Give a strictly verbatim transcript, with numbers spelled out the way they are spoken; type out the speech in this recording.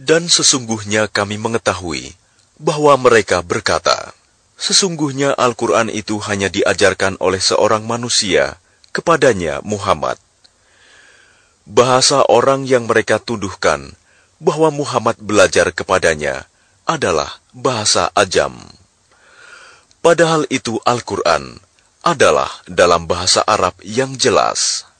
Dan sesungguhnya kami mengetahui bahwa mereka berkata, sesungguhnya Al-Quran itu hanya diajarkan oleh seorang manusia kepadanya Muhammad. Bahasa orang yang mereka tuduhkan bahwa Muhammad belajar kepadanya adalah bahasa Ajam. Padahal itu Al-Quran adalah dalam bahasa Arab yang jelas.